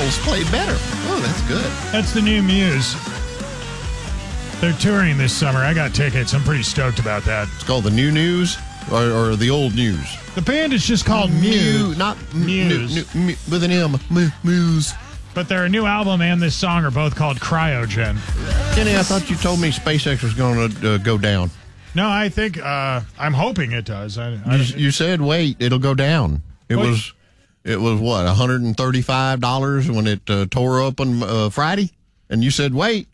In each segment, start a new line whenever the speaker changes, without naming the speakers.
Beatles played better. Oh, that's good.
That's the new Muse. They're touring this summer. I got tickets. I'm pretty stoked about that.
It's called the New News or the Old News.
The band is just called Muse.
Not
Muse.
With an M. Muse.
But their new album and this song are both called Cryogen.
Kenny, I thought you told me SpaceX was going to go down.
No, I think I'm hoping it does.
You said, wait, it'll go down. It was what, $135 when it tore up on Friday? And you said, wait.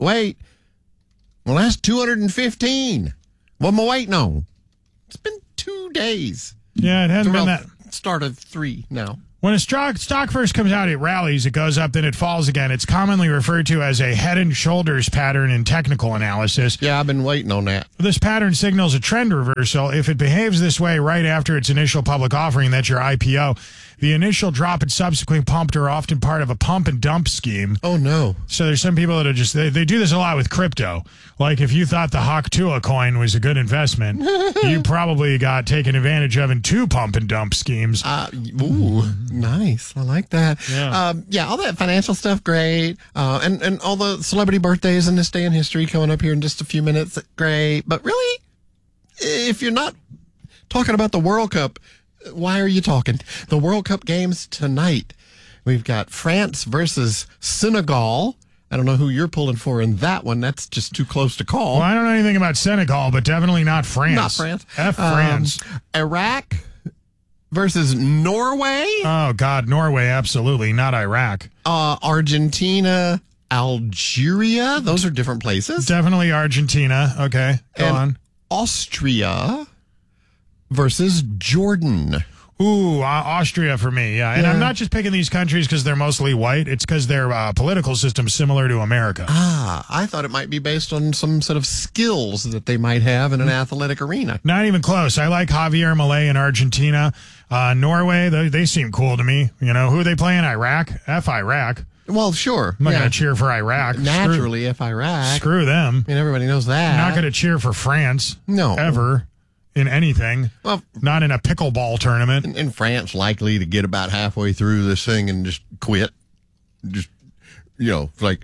Well, that's $215. What am I waiting on? It's been 2 days.
Yeah, it hasn't been that.
Start of 3 now.
When a stock first comes out, it rallies, it goes up, then it falls again. It's commonly referred to as a head and shoulders pattern in technical analysis.
Yeah, I've been waiting on that.
This pattern signals a trend reversal. If it behaves this way right after its initial public offering, that's your IPO, the initial drop and subsequent pump are often part of a pump and dump scheme.
Oh, no.
So there's some people that are just, they do this a lot with crypto. Like if you thought the Haktua coin was a good investment, you probably got taken advantage of in 2 pump and dump schemes.
Ooh, nice. I like that.
Yeah.
All that financial stuff, great. And all the celebrity birthdays in this day in history coming up here in just a few minutes, great. But really, if you're not talking about the World Cup, why are you talking? The World Cup games tonight. We've got France versus Senegal. I don't know who you're pulling for in that one. That's just too close to call.
Well, I don't know anything about Senegal, but definitely not France.
Not France.
France.
Iraq versus Norway.
Oh, God, Norway, absolutely. Not Iraq.
Argentina, Algeria. Those are different places.
Definitely Argentina. Okay, go on.
Austria versus Jordan.
Ooh, Austria for me, yeah. And I'm not just picking these countries because they're mostly white. It's because their political system's similar to America.
I thought it might be based on some sort of skills that they might have in an athletic arena.
Not even close. I like Javier Milei in Argentina. Norway, they seem cool to me. You know, who are they playing? Iraq? F Iraq.
Well, sure.
I'm not going to cheer for Iraq.
Naturally, if Iraq.
Screw them.
I mean, everybody knows that.
I'm not going to cheer for France.
No.
Ever. In anything.
Well,
not in a pickleball tournament.
And France likely to get about halfway through this thing and just quit. Just, it's like,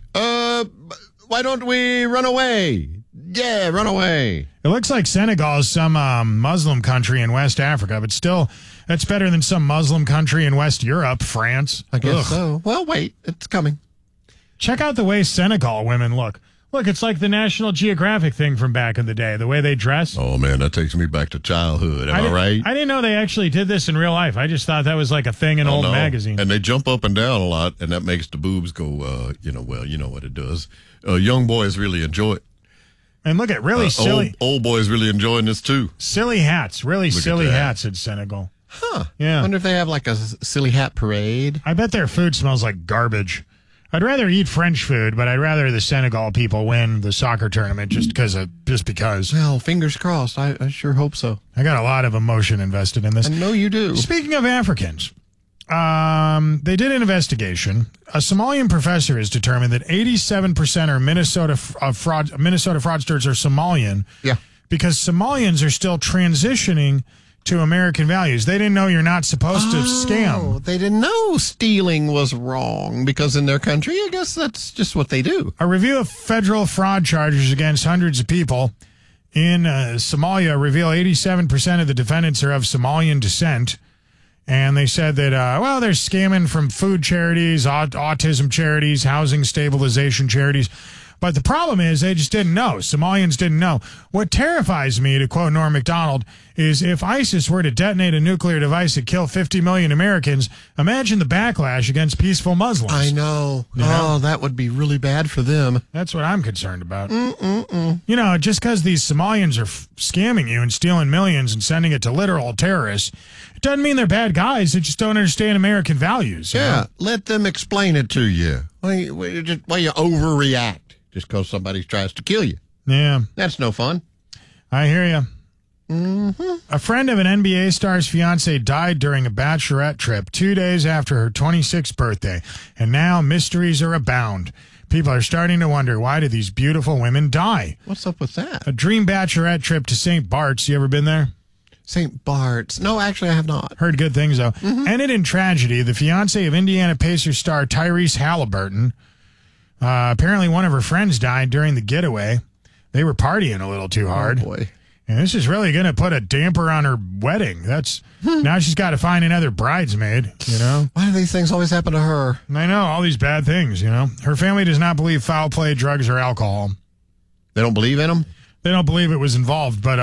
why don't we run away? Yeah, run away.
It looks like Senegal is some Muslim country in West Africa, but still, that's better than some Muslim country in West Europe, France.
I guess so. Well, wait, it's coming.
Check out the way Senegal women look. Look, it's like the National Geographic thing from back in the day, the way they dress.
Oh, man, that takes me back to childhood. Am I right?
I didn't know they actually did this in real life. I just thought that was like a thing in old magazines.
And they jump up and down a lot, and that makes the boobs go, you know what it does. Young boys really enjoy it.
And look at really silly.
Old boys really enjoying this, too.
Silly hats, really silly hats in Senegal.
Huh.
Yeah.
I wonder if they have like a silly hat parade.
I bet their food smells like garbage. I'd rather eat French food, but I'd rather the Senegal people win the soccer tournament just because.
Well, fingers crossed. I sure hope so.
I got a lot of emotion invested in this.
I know you do.
Speaking of Africans, they did an investigation. A Somalian professor has determined that 87% of Minnesota fraudsters are Somalian.
Yeah.
Because Somalians are still transitioning to American values. They didn't know you're not supposed to scam.
They didn't know stealing was wrong because in their country, I guess that's just what they do.
A review of federal fraud charges against hundreds of people in Somalia reveal 87% of the defendants are of Somalian descent. And they said that, they're scamming from food charities, autism charities, housing stabilization charities. But the problem is they just didn't know. Somalians didn't know. What terrifies me, to quote Norm Macdonald, is if ISIS were to detonate a nuclear device and kill 50 million Americans, imagine the backlash against peaceful Muslims.
I know. Oh, that would be really bad for them.
That's what I'm concerned about. Just because these Somalians are scamming you and stealing millions and sending it to literal terrorists, it doesn't mean they're bad guys. They just don't understand American values.
Yeah, let them explain it to you. Why you overreact just because somebody tries to kill you.
Yeah.
That's no fun.
I hear you. A friend of an NBA star's fiance died during a bachelorette trip 2 days after her 26th birthday, and now mysteries are abound. People are starting to wonder, why do these beautiful women die?
What's up with that?
A dream bachelorette trip to St. Bart's. You ever been there?
St. Bart's. No, actually, I have not.
Heard good things, though. Ended in tragedy. The fiance of Indiana Pacers star Tyrese Halliburton. Apparently, one of her friends died during the getaway. They were partying a little too hard.
Oh, boy.
And this is really going to put a damper on her wedding. Now she's got to find another bridesmaid, you know?
Why do these things always happen to her?
I know, all these bad things, you know? Her family does not believe foul play, drugs, or alcohol.
They don't believe in them?
They don't believe it was involved, but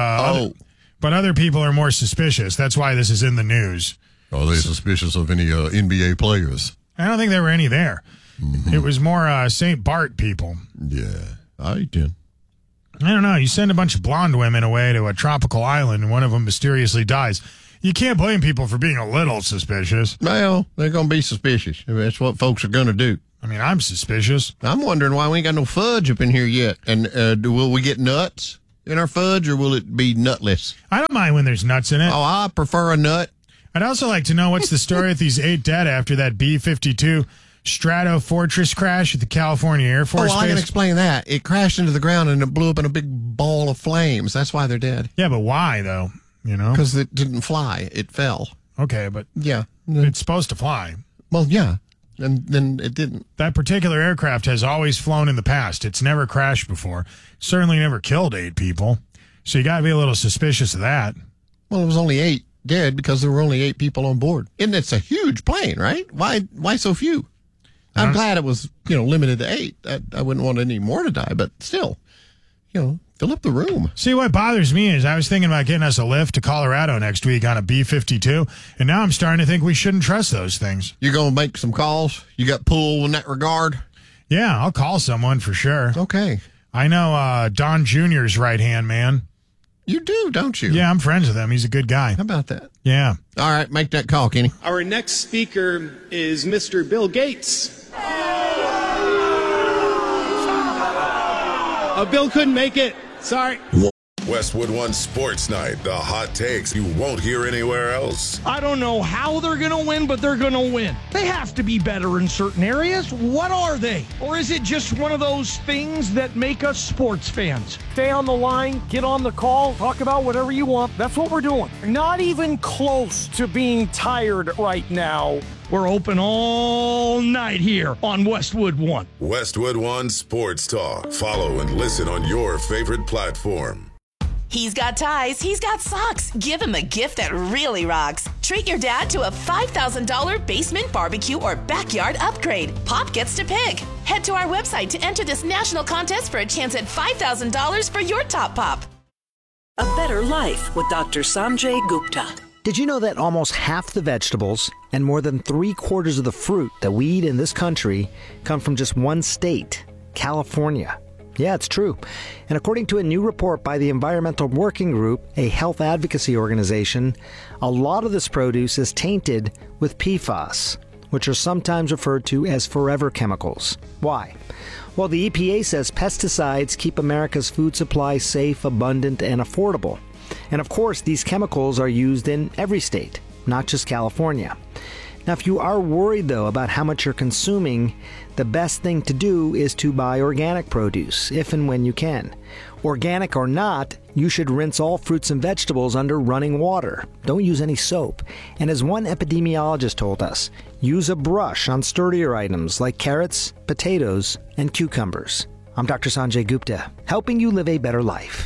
other people are more suspicious. That's why this is in the news.
Are they suspicious of any NBA players?
I don't think there were any there. It was more St. Bart people.
Yeah, I did.
I don't know. You send a bunch of blonde women away to a tropical island and one of them mysteriously dies. You can't blame people for being a little suspicious.
Well, they're going to be suspicious. That's what folks are going to do.
I mean, I'm suspicious.
I'm wondering why we ain't got no fudge up in here yet. And will we get nuts in our fudge, or will it be nutless?
I don't mind when there's nuts in it.
Oh, I prefer a nut.
I'd also like to know what's the story with these 8 dead after that B-52 Stratofortress crash at the California Air Force
I can
Base.
explain that. It crashed into the ground and it blew up in a big ball of flames. That's why they're dead.
Yeah, but why, though? You know?
Because it didn't fly. It fell.
Okay, but
Yeah.
it's supposed to fly.
Well, yeah. And then it didn't.
That particular aircraft has always flown in the past. It's never crashed before. Certainly never killed 8 people. So you got to be a little suspicious of that.
Well, it was only 8 dead because there were only 8 people on board. And it's a huge plane, right? Why so few? I'm glad it was, limited to 8. I wouldn't want any more to die, but still, fill up the room.
See, what bothers me is I was thinking about getting us a lift to Colorado next week on a B-52, and now I'm starting to think we shouldn't trust those things.
You're going to make some calls? You got pull in that regard?
Yeah, I'll call someone for sure.
Okay.
I know Don Jr.'s right-hand man.
You do, don't you?
Yeah, I'm friends with him. He's a good guy.
How about that?
Yeah.
All right, make that call, Kenny.
Our next speaker is Mr. Bill Gates. Bill couldn't make it. Sorry.
Westwood One Sports Night, the hot takes you won't hear anywhere else.
I don't know how they're going to win, but they're going to win. They have to be better in certain areas. What are they? Or is it just one of those things that make us sports fans? Stay on the line, get on the call, talk about whatever you want. That's what we're doing. Not even close to being tired right now. We're open all night here on Westwood One.
Westwood One Sports Talk. Follow and listen on your favorite platform.
He's got ties, he's got socks. Give him a gift that really rocks. Treat your dad to a $5,000 basement barbecue or backyard upgrade. Pop gets to pick. Head to our website to enter this national contest for a chance at $5,000 for your top pop.
A Better Life with Dr. Sanjay Gupta.
Did you know that almost half the vegetables and more than 3/4 of the fruit that we eat in this country come from just one state, California? Yeah, it's true. And according to a new report by the Environmental Working Group, a health advocacy organization, a lot of this produce is tainted with PFAS, which are sometimes referred to as forever chemicals. Why? Well, the EPA says pesticides keep America's food supply safe, abundant, and affordable. And of course, these chemicals are used in every state, not just California. Now, if you are worried, though, about how much you're consuming, the best thing to do is to buy organic produce, if and when you can. Organic or not, you should rinse all fruits and vegetables under running water. Don't use any soap. And as one epidemiologist told us, use a brush on sturdier items like carrots, potatoes, and cucumbers. I'm Dr. Sanjay Gupta, helping you live a better life.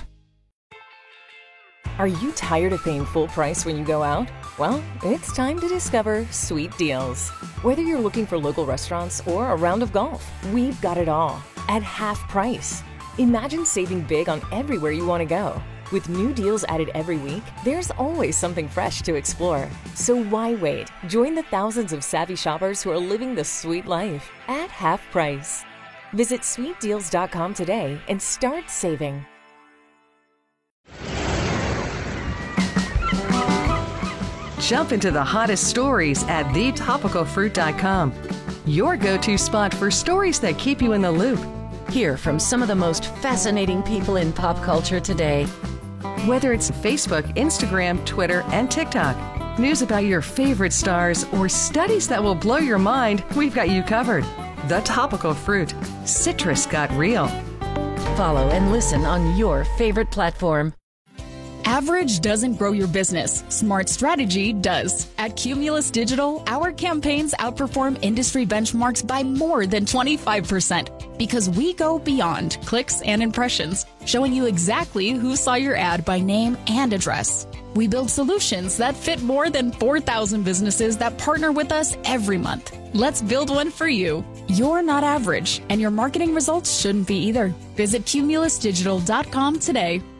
Are you tired of paying full price when you go out? Well, it's time to discover Sweet Deals. Whether you're looking for local restaurants or a round of golf, we've got it all at half price. Imagine saving big on everywhere you want to go. With new deals added every week, there's always something fresh to explore. So why wait? Join the thousands of savvy shoppers who are living the sweet life at half price. Visit sweetdeals.com today and start saving.
Jump into the hottest stories at thetopicalfruit.com. Your go-to spot for stories that keep you in the loop.
Hear from some of the most fascinating people in pop culture today.
Whether it's Facebook, Instagram, Twitter, and TikTok, news about your favorite stars, or studies that will blow your mind, we've got you covered. The Topical Fruit. Citrus got real.
Follow and listen on your favorite platform.
Average doesn't grow your business. Smart strategy does. At Cumulus Digital, our campaigns outperform industry benchmarks by more than 25% because we go beyond clicks and impressions, showing you exactly who saw your ad by name and address. We build solutions that fit more than 4,000 businesses that partner with us every month. Let's build one for you. You're not average, and your marketing results shouldn't be either. Visit cumulusdigital.com today.